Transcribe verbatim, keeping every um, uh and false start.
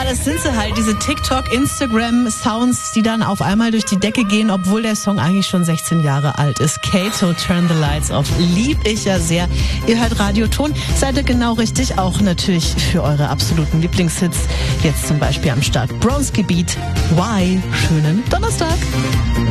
Ja, das sind sie halt, diese TikTok, Instagram-Sounds, die dann auf einmal durch die Decke gehen, obwohl der Song eigentlich schon sechzehn Jahre alt ist. Kato, Turn the Lights Off, lieb ich ja sehr. Ihr hört Radioton, seid ihr genau richtig, auch natürlich für eure absoluten Lieblingshits. Jetzt zum Beispiel am Start Bronski Beat, Why? Schönen Donnerstag.